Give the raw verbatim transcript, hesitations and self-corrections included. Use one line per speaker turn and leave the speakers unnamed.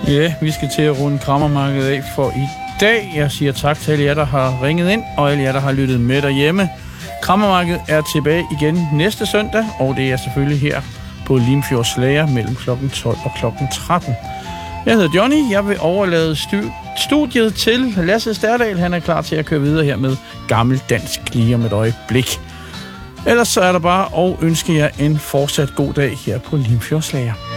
Ja, vi skal til at runde Kræmmermarkedet af for i dag. Jeg siger tak til alle jer, der har ringet ind, og alle jer, der har lyttet med derhjemme. Kræmmermarkedet er tilbage igen næste søndag, og det er selvfølgelig her på Limfjords Slager mellem klokken tolv og klokken tretten. Jeg hedder Johnny. Jeg vil overlade studiet til Lasse Sterdal. Han er klar til at køre videre her med gammel dansk lige om et øjeblik. Ellers så er der bare at ønske jer en fortsat god dag her på Limfjords Slager.